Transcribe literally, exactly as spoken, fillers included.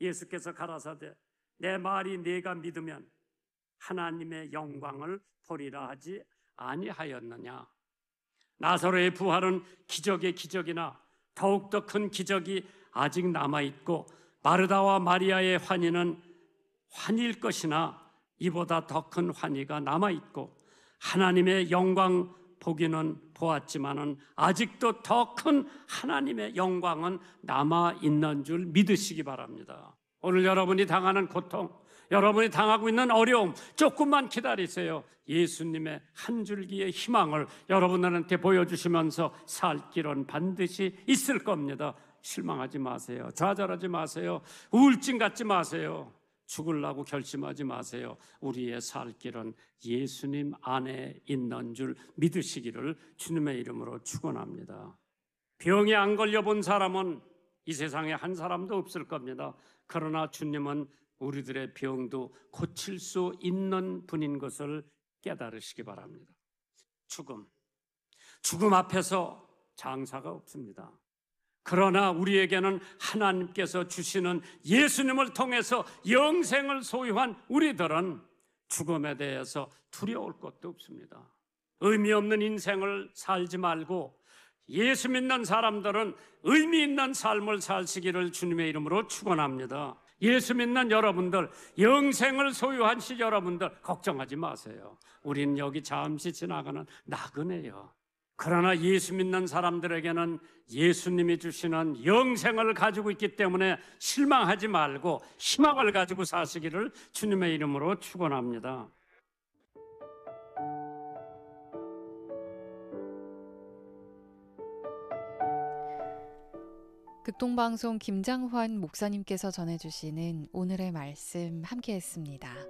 예수께서 가라사대 내 말이 네가 믿으면 하나님의 영광을 보리라 하지 아니하였느냐. 나사로의 부활은 기적의 기적이나 더욱더 큰 기적이 아직 남아있고 마르다와 마리아의 환희는 환희일 것이나 이보다 더 큰 환희가 남아있고 하나님의 영광 보기는 보았지만은 아직도 더 큰 하나님의 영광은 남아있는 줄 믿으시기 바랍니다. 오늘 여러분이 당하는 고통, 여러분이 당하고 있는 어려움 조금만 기다리세요. 예수님의 한 줄기의 희망을 여러분들한테 보여주시면서 살 길은 반드시 있을 겁니다. 실망하지 마세요. 좌절하지 마세요. 우울증 갖지 마세요. 죽으려고 결심하지 마세요. 우리의 살 길은 예수님 안에 있는 줄 믿으시기를 주님의 이름으로 축원합니다. 병에 안 걸려본 사람은 이 세상에 한 사람도 없을 겁니다. 그러나 주님은 우리들의 병도 고칠 수 있는 분인 것을 깨달으시기 바랍니다. 죽음, 죽음 앞에서 장사가 없습니다. 그러나 우리에게는 하나님께서 주시는 예수님을 통해서 영생을 소유한 우리들은 죽음에 대해서 두려울 것도 없습니다. 의미 없는 인생을 살지 말고 예수 믿는 사람들은 의미 있는 삶을 사시기를 주님의 이름으로 축원합니다. 예수 믿는 여러분들, 영생을 소유하신 여러분들 걱정하지 마세요. 우린 여기 잠시 지나가는 나그네요. 그러나 예수 믿는 사람들에게는 예수님이 주시는 영생을 가지고 있기 때문에 실망하지 말고 희망을 가지고 사시기를 주님의 이름으로 축원합니다. 극동방송 김장환 목사님께서 전해주시는 오늘의 말씀 함께했습니다.